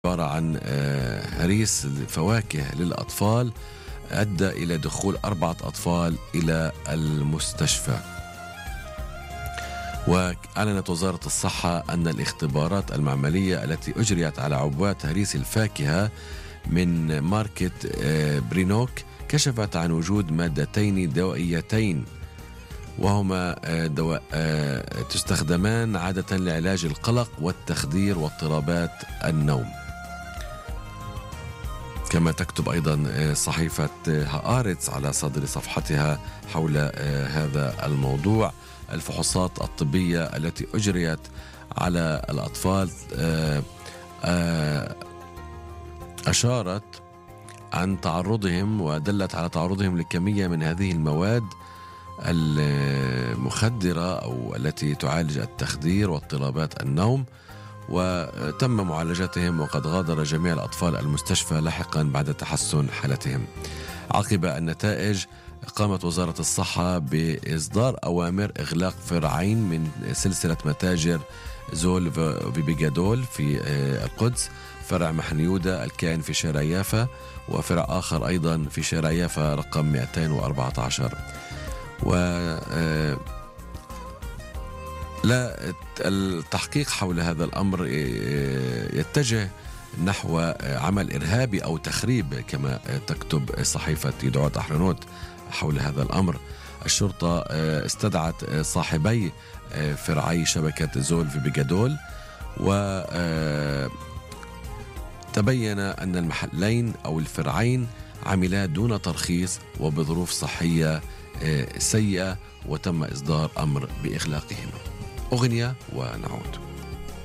عبارة عن هريس فواكه للأطفال أدى إلى دخول 4 أطفال إلى المستشفى. وأعلنت وزارة الصحة أن الاختبارات المعملية التي أجريت على عبوات هريس الفاكهة من ماركت برينوك كشفت عن وجود مادتين دوائيتين، وهما تستخدمان عادة لعلاج القلق والتخدير واضطرابات النوم. كما تكتب أيضا صحيفة هآرتس على صدر صفحتها حول هذا الموضوع: الفحوصات الطبية التي أجريت على الأطفال أشارت عن تعرضهم ودلت على تعرضهم لكمية من هذه المواد المخدرة أو التي تعالج التخدير واضطرابات النوم، وتم معالجتهم، وقد غادر جميع الأطفال المستشفى لاحقا بعد تحسن حالتهم. عقب النتائج قامت وزارة الصحة بإصدار أوامر إغلاق فرعين من سلسلة متاجر زول فيبيجادول في القدس: فرع محنيودة الكائن في شارع يافا، وفرع آخر أيضا في شارع يافا رقم 214. لا التحقيق حول هذا الأمر يتجه نحو عمل إرهابي أو تخريب كما تكتب صحيفة يدعوت أحرنوت حول هذا الأمر. الشرطة استدعت صاحبي فرعي شبكة زول في بيجادول، وتبين أن المحلين أو الفرعين عملا دون ترخيص وبظروف صحية سيئة، وتم إصدار أمر بإغلاقهما. أغنية ونعود.